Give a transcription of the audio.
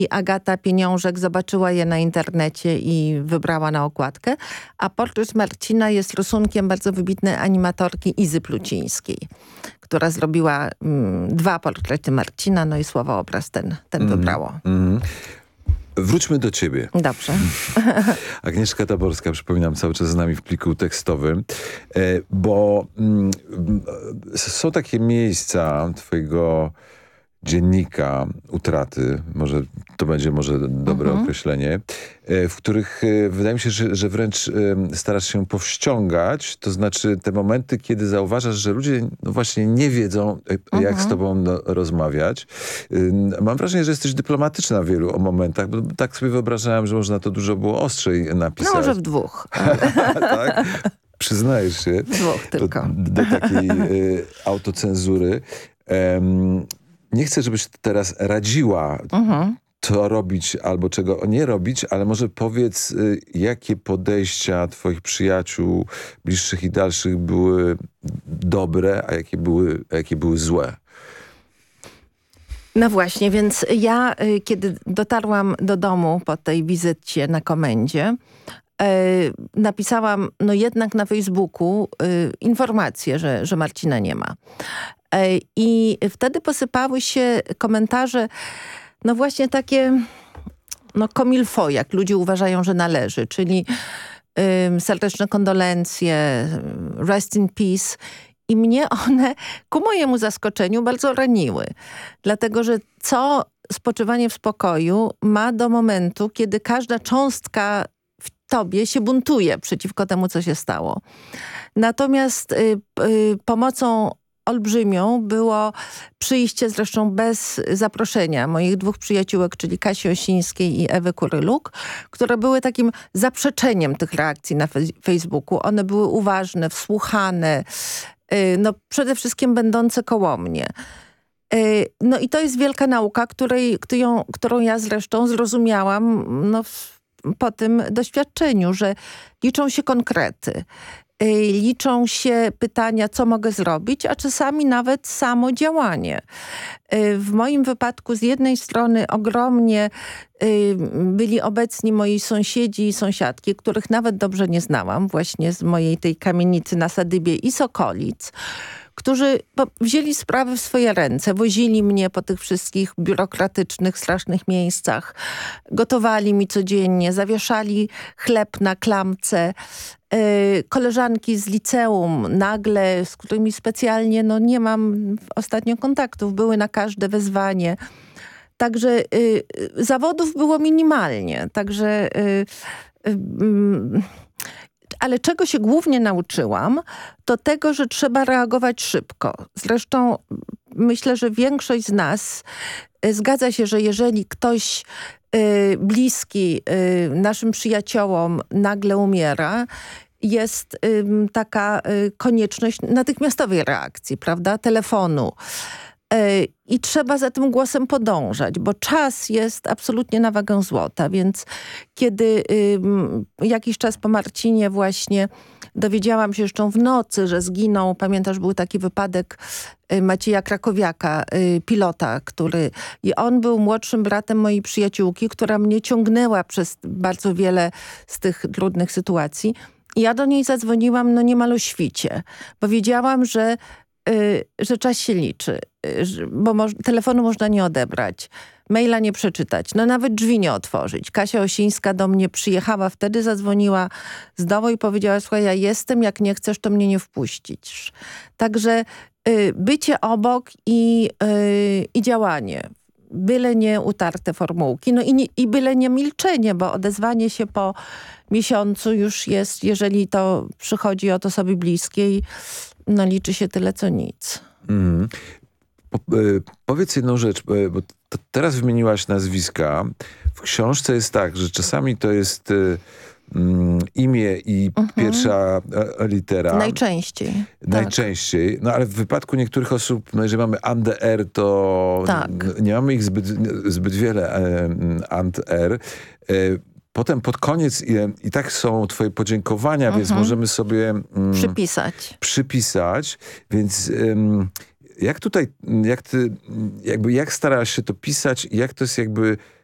i Agata Pieniążek zobaczyła je na internecie i wybrała na okładkę. A portret Marcina jest rysunkiem bardzo wybitnej animatorki Izy Plucińskiej, która zrobiła 2 portrety Marcina, no i słowoobraz ten wybrało. Wróćmy do ciebie. Dobrze. Agnieszka Taborska, przypominam, cały czas z nami w pliku tekstowym, bo są takie miejsca twojego dziennika utraty, może to będzie dobre określenie, w których wydaje mi się, że wręcz starasz się powściągać, to znaczy te momenty, kiedy zauważasz, że ludzie właśnie nie wiedzą, jak z tobą rozmawiać. Mam wrażenie, że jesteś dyplomatyczna w wielu momentach, bo tak sobie wyobrażałem, że można to dużo było ostrzej napisać. No może w 2. Tak? Przyznajesz się 2 tylko. do takiej autocenzury. Nie chcę, żebyś teraz radziła co robić albo czego nie robić, ale może powiedz, jakie podejścia twoich przyjaciół, bliższych i dalszych były dobre, a jakie były złe? No właśnie, więc ja, kiedy dotarłam do domu po tej wizycie na komendzie, napisałam jednak na Facebooku informację, że Marcina nie ma. I wtedy posypały się komentarze, no właśnie takie, comme il faut, jak ludzie uważają, że należy, czyli serdeczne kondolencje, rest in peace. I mnie one, ku mojemu zaskoczeniu, bardzo raniły. Dlatego, że co spoczywanie w spokoju ma do momentu, kiedy każda cząstka w tobie się buntuje przeciwko temu, co się stało. Natomiast pomocą olbrzymią było przyjście, zresztą bez zaproszenia, moich 2 przyjaciółek, czyli Kasi Osińskiej i Ewy Kuryluk, które były takim zaprzeczeniem tych reakcji na Facebooku. One były uważne, wsłuchane, przede wszystkim będące koło mnie. No i to jest wielka nauka, którą ja zresztą zrozumiałam po tym doświadczeniu, że liczą się konkrety. Liczą się pytania, co mogę zrobić, a czasami nawet samo działanie. W moim wypadku z jednej strony ogromnie byli obecni moi sąsiedzi i sąsiadki, których nawet dobrze nie znałam, właśnie z mojej tej kamienicy na Sadybie i z okolic, którzy wzięli sprawy w swoje ręce, wozili mnie po tych wszystkich biurokratycznych, strasznych miejscach, gotowali mi codziennie, zawieszali chleb na klamce. Koleżanki z liceum nagle, z którymi specjalnie nie mam ostatnio kontaktów, były na każde wezwanie. Także zawodów było minimalnie. Także ale czego się głównie nauczyłam, to tego, że trzeba reagować szybko. Zresztą myślę, że większość z nas zgadza się, że jeżeli ktoś bliski naszym przyjaciołom nagle umiera, jest taka konieczność natychmiastowej reakcji, prawda? Telefonu. I trzeba za tym głosem podążać, bo czas jest absolutnie na wagę złota, więc kiedy jakiś czas po Marcinie właśnie dowiedziałam się jeszcze w nocy, że zginął, pamiętasz, był taki wypadek Macieja Krakowiaka, pilota, i on był młodszym bratem mojej przyjaciółki, która mnie ciągnęła przez bardzo wiele z tych trudnych sytuacji. I ja do niej zadzwoniłam niemal o świcie, bo wiedziałam, że czas się liczy, bo telefonu można nie odebrać, maila nie przeczytać, nawet drzwi nie otworzyć. Kasia Osińska do mnie przyjechała, wtedy zadzwoniła z domu i powiedziała, słuchaj, ja jestem, jak nie chcesz, to mnie nie wpuścić. Także bycie obok i działanie. Byle nie utarte formułki, i byle nie milczenie, bo odezwanie się po miesiącu już jest, jeżeli to przychodzi od osoby bliskiej, liczy się tyle, co nic. Powiedz jedną rzecz, bo teraz wymieniłaś nazwiska. W książce jest tak, że czasami to jest imię i pierwsza litera. Najczęściej. Najczęściej. Ale w wypadku niektórych osób, jeżeli mamy AND-R, to nie mamy ich zbyt wiele AND-R. Potem pod koniec i tak są twoje podziękowania, więc możemy sobie przypisać. Więc jak starasz się to pisać i jak to jest